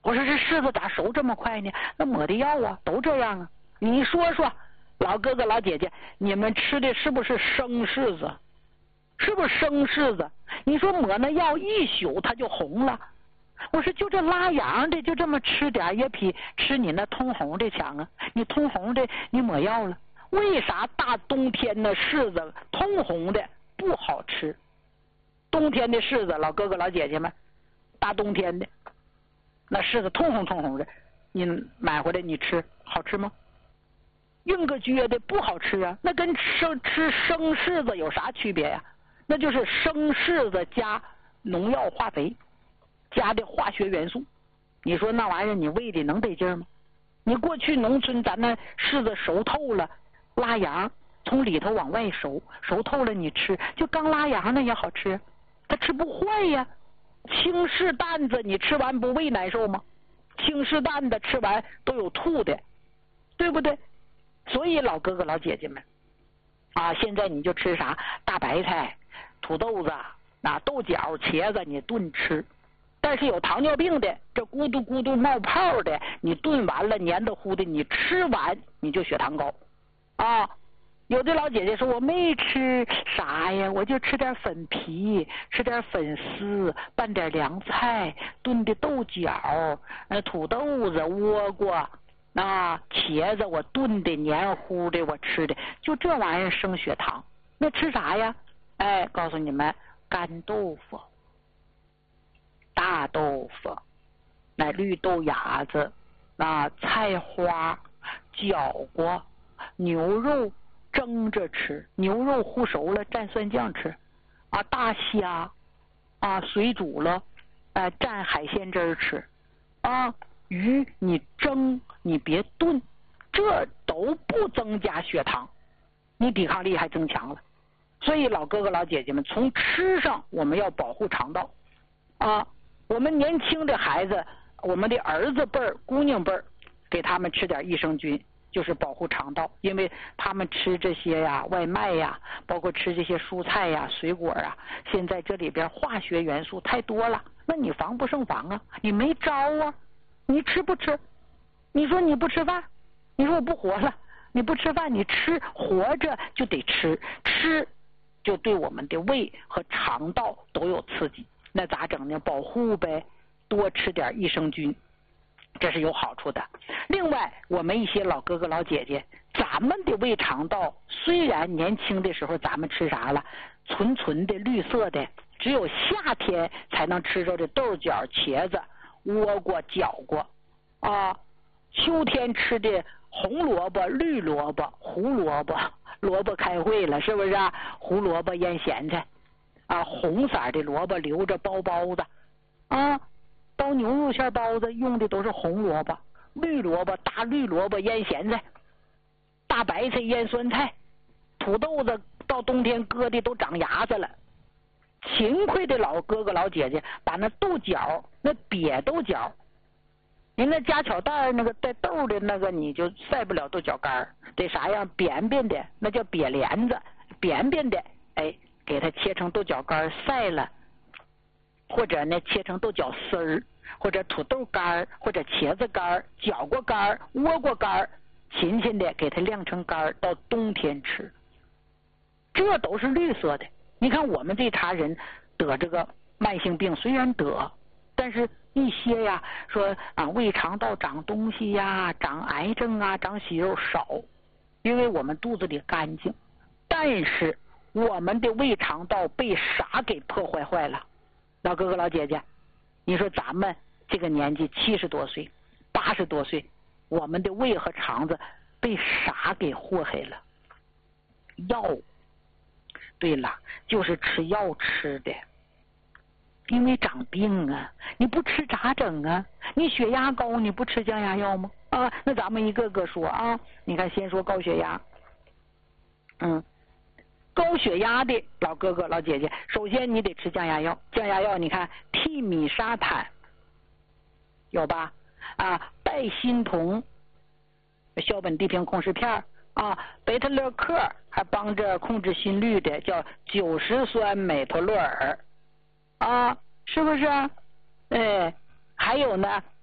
我说这柿子咋熟这么快呢？那抹的药啊，都这样啊。你说说，老哥哥老姐姐，你们吃的是不是生柿子？是不是生柿子？你说抹那药一宿它就红了。我说就这拉烊的就这么吃点也比吃你那通红的强啊。你通红的你抹药了，为啥大冬天的柿子通红的不好吃？冬天的柿子，老哥哥老姐姐们，大冬天的那柿子通红的，你买回来你吃好吃吗？硬个撅的不好吃啊。那跟吃生柿子有啥区别呀？那就是生柿子加农药化肥加的化学元素。你说那玩意儿你胃里能得劲吗？你过去农村咱那柿子熟透了，拉烊从里头往外熟透了你吃，就刚拉烊那也好吃，它吃不坏呀。青柿担子你吃完不胃难受吗？青柿担子吃完都有吐的，对不对？所以老哥哥老姐姐们啊，现在你就吃啥大白菜、土豆子、豆角、茄子你炖吃。但是有糖尿病的，这咕嘟咕嘟冒泡的，你炖完了黏的糊的，你吃完你就血糖高啊。有的老姐姐说我没吃啥呀，我就吃点粉皮，吃点粉丝，拌点凉菜，炖的豆角、土豆子、倭瓜茄子我炖的黏糊的，我吃的就这玩意儿升血糖。那吃啥呀？告诉你们，干豆腐、大豆腐、绿豆芽子、菜花、角瓜、牛肉蒸着吃，牛肉烀熟了蘸蒜酱吃大虾水煮了蘸海鲜汁吃鱼你蒸你别炖，这都不增加血糖，你抵抗力还增强了。所以老哥哥老姐姐们，从吃上我们要保护肠道我们年轻的孩子，我们的儿子辈儿、姑娘辈儿，给他们吃点益生菌，就是保护肠道。因为他们吃这些外卖包括吃这些蔬菜水果现在这里边化学元素太多了，那你防不胜防啊，你没招啊。你吃不吃？你说你不吃饭，你说我不活了，你不吃饭，你吃，活着就得吃，吃就对我们的胃和肠道都有刺激。那咋整呢？保护呗，多吃点益生菌，这是有好处的。另外，我们一些老哥哥老姐姐，咱们的胃肠道虽然年轻的时候咱们吃啥了，纯的绿色的，只有夏天才能吃着的豆角、茄子、倭瓜、角瓜秋天吃的红萝卜、绿萝卜、胡萝卜，萝卜开会了是不是胡萝卜腌咸菜红色的萝卜留着包包子包牛肉馅包子用的都是红萝卜，绿萝卜大绿萝卜腌咸菜，大白菜腌酸菜，土豆子到冬天割的都长牙子了。勤快的老哥哥老姐姐把那豆角，那瘪豆角，您那夹巧袋那个带豆的那个你就晒不了豆角干，得啥样扁扁的，那叫瘪帘子，扁扁的给它切成豆角干晒了，或者呢切成豆角丝儿，或者土豆干，或者茄子干、角瓜干、倭瓜干，勤的给它晾成干，到冬天吃。这都是绿色的。你看我们这茬人得这个慢性病，虽然得，但是一些说胃肠道长东西长癌症长息肉少，因为我们肚子里干净。但是我们的胃肠道被啥给破坏了？老哥哥老姐姐，你说咱们这个年纪70多岁、80多岁，我们的胃和肠子被啥给祸害了？药。对了，就是吃药吃的，因为长病你不吃咋整你血压高你不吃降压药吗？那咱们一个个说你看先说高血压。高血压的老哥哥老姐姐，首先你得吃降压药。降压药你看替米沙坦有吧拜心酮、硝苯地平控制片贝塔勒克还帮着控制心率的叫90酸美托洛尔是不是还有呢